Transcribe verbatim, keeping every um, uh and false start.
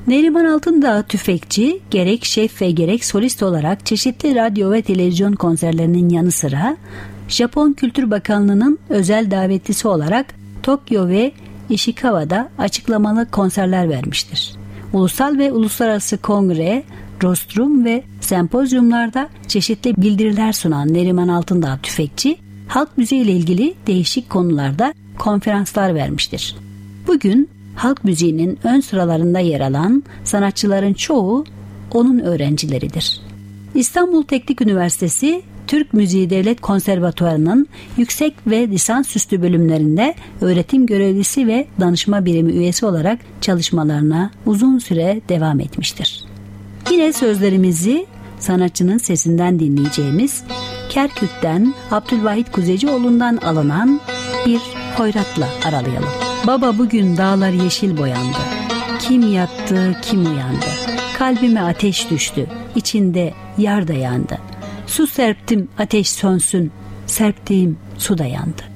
Neriman Altındağ tüfekçi gerek şef ve gerek solist olarak çeşitli radyo ve televizyon konserlerinin yanı sıra Japon Kültür Bakanlığı'nın özel davetlisi olarak Tokyo ve Ishikawa'da açıklamalı konserler vermiştir. Ulusal ve uluslararası kongre, rostrum ve sempozyumlarda çeşitli bildiriler sunan Neriman Altındağ tüfekçi, halk müziği ile ilgili değişik konularda konferanslar vermiştir. Bugün halk müziğinin ön sıralarında yer alan sanatçıların çoğu onun öğrencileridir. İstanbul Teknik Üniversitesi Türk Müziği Devlet Konservatuvarı'nın yüksek ve lisansüstü bölümlerinde öğretim görevlisi ve danışma birimi üyesi olarak çalışmalarına uzun süre devam etmiştir. Yine sözlerimizi sanatçının sesinden dinleyeceğimiz Kerkük'ten Abdülvahit Kuzeycioğlu'ndan alınan bir hoyratla aralayalım. Baba bugün dağlar yeşil boyandı. Kim yattı, kim uyandı. Kalbime ateş düştü, içinde yar da yandı. Su serptim ateş sönsün, serptiğim su da yandı.